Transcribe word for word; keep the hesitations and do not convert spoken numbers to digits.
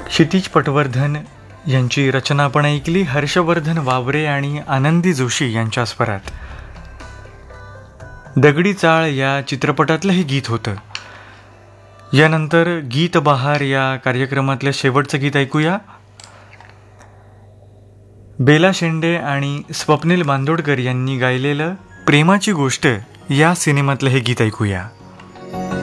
क्षितिज पटवर्धन यांची रचना आपण ऐकली हर्षवर्धन वावरे आणि आनंदी जोशी यांच्या स्वरात. दगडी चाळ या चित्रपटातलं हे गीत होतं. यानंतर गीत बहार या कार्यक्रमातलं शेवटचं गीत ऐकूया. बेला शेंडे आणि स्वप्नील बांदोडकर यांनी गायलेलं प्रेमाची गोष्ट या सिनेमातलं हे गीत ऐकूया.